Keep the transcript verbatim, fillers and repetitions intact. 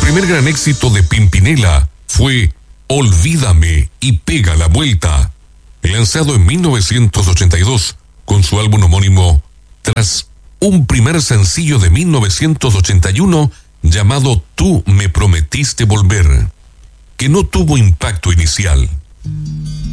primer gran éxito de Pimpinela fue Olvídame y pega la vuelta, lanzado en mil novecientos ochenta y dos con su álbum homónimo, tras un primer sencillo de mil novecientos ochenta y uno llamado Tú me prometiste volver, que no tuvo impacto inicial.